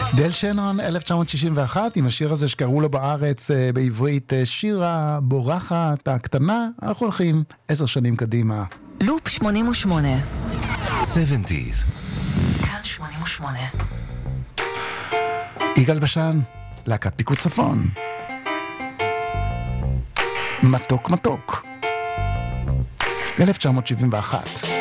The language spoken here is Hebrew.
דל שנון 1961 עם השיר הזה שקראו לו בארץ בעברית שיר הבורחת הקטנה. אנחנו הולכים 10 שנים קדימה. לופ 88 70s כאן 88 יגאל בשן, להקת פיקוד צפון. מתוק מתוק 1971